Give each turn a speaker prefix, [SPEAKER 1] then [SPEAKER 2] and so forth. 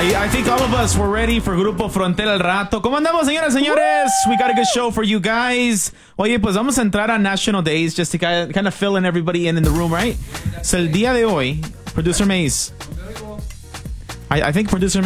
[SPEAKER 1] I think all of us were ready for Grupo Frontera al rato. ¿Cómo andamos, señoras, señores? We got a good show for you guys. Oye, pues vamos a entrar a National Days just to kind of fill in everybody in the room, right? So el día de hoy, Producer Maze. I think Producer